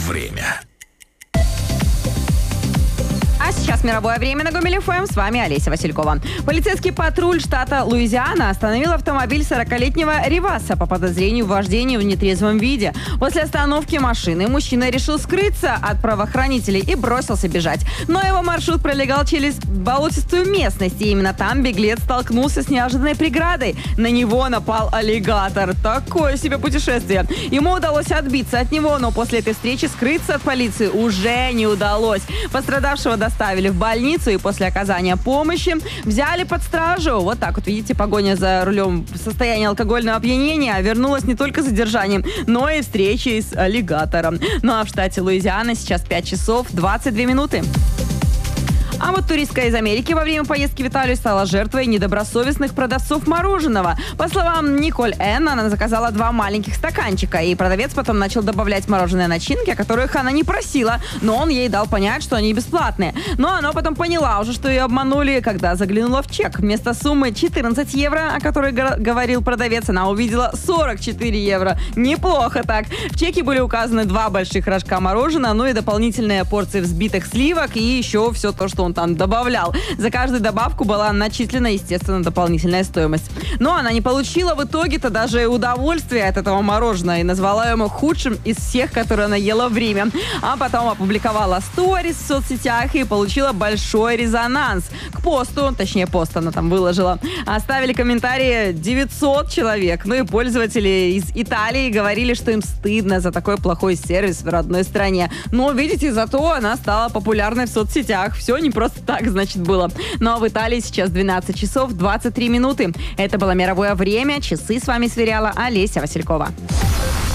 время. А сейчас мировое время на Гомель ФМ. С вами Олеся Василькова. Полицейский патруль штата Луизиана остановил автомобиль 40-летнего Риваса по подозрению в вождении в нетрезвом виде. После остановки машины мужчина решил скрыться от правоохранителей и бросился бежать. Но его маршрут пролегал через болотистую местность, и именно там беглец столкнулся с неожиданной преградой. На него напал аллигатор. Такое себе путешествие. Ему удалось отбиться от него, но после этой встречи скрыться от полиции уже не удалось. Пострадавшего доставили в больницу и после оказания помощи взяли под стражу. Вот так вот, видите, погоня за рулем в состоянии алкогольного опьянения вернулась не только задержанием, но и встречей с аллигатором. Ну а в штате Луизиана сейчас 5 часов 22 минуты. А вот туристка из Америки во время поездки в Италию стала жертвой недобросовестных продавцов мороженого. По словам Николь Н., она заказала 2 маленьких стаканчика, и продавец потом начал добавлять мороженые начинки, о которых она не просила, но он ей дал понять, что они бесплатные. Но она потом поняла уже, что ее обманули, когда заглянула в чек. Вместо суммы 14 евро, о которой говорил продавец, она увидела 44 евро. Неплохо так. В чеке были указаны 2 больших рожка мороженого, ну и дополнительные порции взбитых сливок, и еще все то, что он там добавлял. За каждую добавку была начислена, естественно, дополнительная стоимость. Но она не получила в итоге-то даже удовольствия от этого мороженого и назвала его худшим из всех, которые она ела в Риме. А потом опубликовала сторис в соцсетях и получила большой резонанс. К посту, точнее пост она там выложила, оставили комментарии 900 человек. Ну и пользователи из Италии говорили, что им стыдно за такой плохой сервис в родной стране. Но, видите, зато она стала популярной в соцсетях. Все не просто так, значит, было. Ну а в Италии сейчас 12 часов 23 минуты. Это было мировое время. Часы с вами сверяла Олеся Василькова.